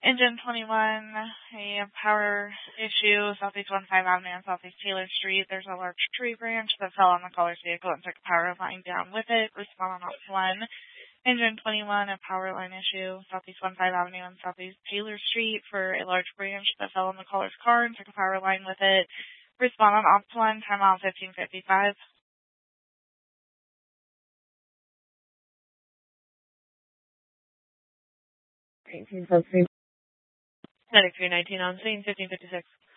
Engine 21, a power issue, Southeast 15 Avenue and Southeast Taylor Street. There's a large tree branch that fell on the caller's vehicle and took a power line down with it. Respond on Ops 1. Engine 21, a power line issue, Southeast 15 Avenue and Southeast Taylor Street for a large branch that fell on the caller's car and took a power line with it. Respond on Ops 1, timeout 15:55. 19 plus 3. Medic 319 on scene, 1556.